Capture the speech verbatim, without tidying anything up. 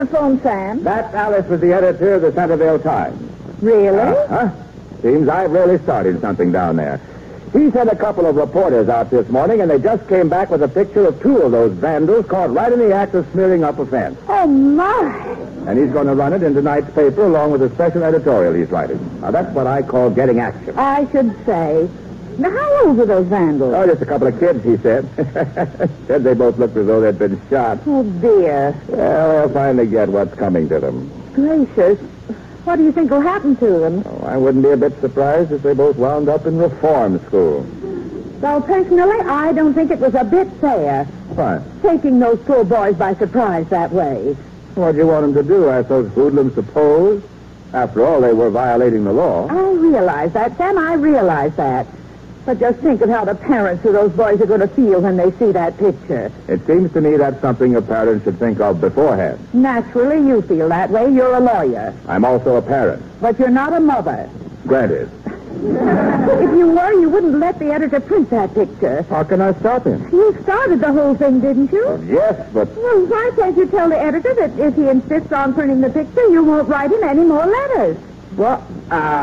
Phone, Sam. That Alice was the editor of the Centerville Times. Really? Uh-huh. Seems I've really started something down there. He sent a couple of reporters out this morning, and they just came back with a picture of two of those vandals caught right in the act of smearing up a fence. Oh, my. And he's going to run it in tonight's paper along with a special editorial he's writing. Now, that's what I call getting action. I should say. Now, how old were those vandals? Oh, just a couple of kids, he said. Said they both looked as though they'd been shot. Oh, dear. Well, they'll finally get what's coming to them. Gracious. What do you think will happen to them? Oh, I wouldn't be a bit surprised if they both wound up in reform school. Well, personally, I don't think it was a bit fair. What? Taking those poor boys by surprise that way. What do you want them to do? Ask those hoodlums to pose? After all, they were violating the law. I realize that, Sam. I realize that. But just think of how the parents of those boys are going to feel when they see that picture. It seems to me that's something a parent should think of beforehand. Naturally, you feel that way. You're a lawyer. I'm also a parent. But you're not a mother. Granted. If you were, you wouldn't let the editor print that picture. How can I stop him? You started the whole thing, didn't you? Well, yes, but... Well, why can't you tell the editor that if he insists on printing the picture, you won't write him any more letters? Well, uh...